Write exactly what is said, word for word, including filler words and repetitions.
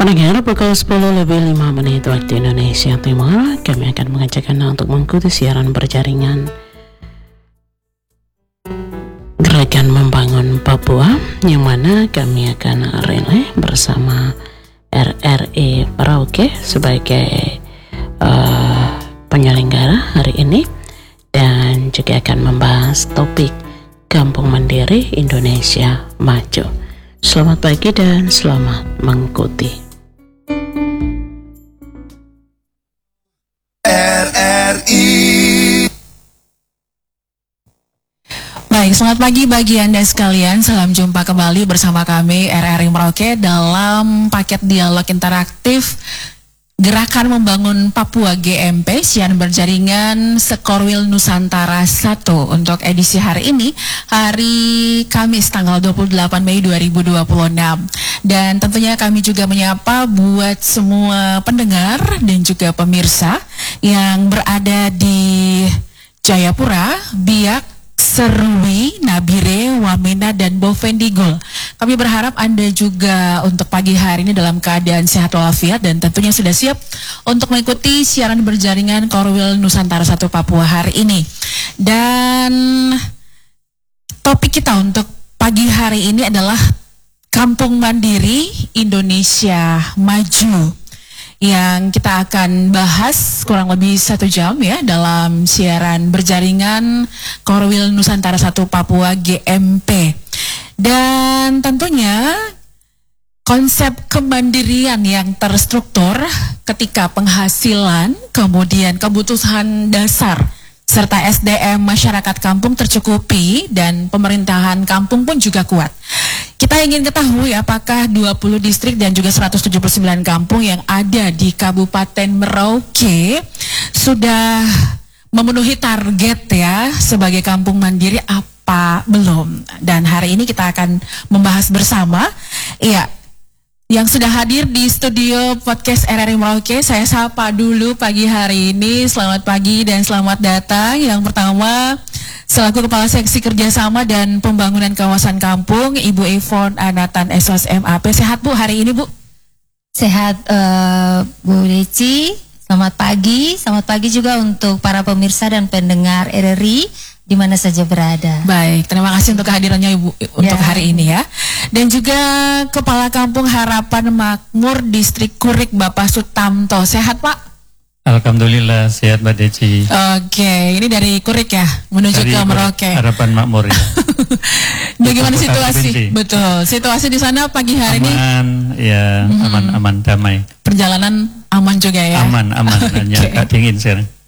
Pendengar, pukul sepuluh lebih lima menit waktu Indonesia Timur, kami akan mengajak Anda untuk mengikuti siaran berjaringan Gerakan Membangun Papua, yang mana kami akan relay bersama R R I Merauke sebagai uh, penyelenggara hari ini, dan juga akan membahas topik Kampung Mandiri Indonesia Maju. Selamat pagi dan selamat mengikuti. R R I. Baik, selamat pagi bagi Anda sekalian. Salam jumpa kembali bersama kami R R I Merauke dalam paket dialog interaktif Gerakan Membangun Papua G M P, siaran berjaringan Sekorwil Nusantara satu untuk edisi hari ini, hari Kamis tanggal dua puluh delapan Mei dua ribu dua puluh enam. Dan tentunya kami juga menyapa buat semua pendengar dan juga pemirsa yang berada di Jayapura, Biak, Serui, Nabire, Wamena, dan Bovendigul. Kami berharap Anda juga untuk pagi hari ini dalam keadaan sehat walafiat dan tentunya sudah siap untuk mengikuti siaran berjaringan Korwil Nusantara satu Papua hari ini. Dan topik kita untuk pagi hari ini adalah Kampung Mandiri Indonesia Maju, yang kita akan bahas kurang lebih satu jam ya dalam siaran berjaringan Korwil Nusantara satu Papua G M P. Dan tentunya konsep kemandirian yang terstruktur ketika penghasilan, kemudian kebutuhan dasar, serta S D M masyarakat kampung tercukupi dan pemerintahan kampung pun juga kuat. Kita ingin ketahui apakah dua puluh distrik dan juga seratus tujuh puluh sembilan kampung yang ada di Kabupaten Merauke sudah memenuhi target ya sebagai kampung mandiri apa belum. Dan hari ini kita akan membahas bersama. Iya, yang sudah hadir di studio podcast R R I Merauke, saya sapa dulu pagi hari ini. Selamat pagi dan selamat datang. Yang pertama, selaku Kepala Seksi Kerjasama dan Pembangunan Kawasan Kampung, Ibu Yvonne Anatan S O S M A P. Sehat Bu hari ini Bu? Sehat uh, Bu Deci. Selamat pagi. Selamat pagi juga untuk para pemirsa dan pendengar R R I di mana saja berada. Baik, terima kasih untuk kehadirannya Ibu untuk ya. hari ini ya. Dan juga Kepala Kampung Harapan Makmur Distrik Kurik Bapak Sutamto. Sehat Pak? Alhamdulillah sehat Mbak Deci. Oke, ini dari Kurik ya menuju dari ke Merauke. Harapan Makmur ya. Bagaimana situasi? Betul. Situasi di sana pagi hari aman, ini? Aman, ya, mm-hmm. aman, aman, damai. Perjalanan aman juga ya? Aman, aman. Hanya okay. Agak dingin sekarang.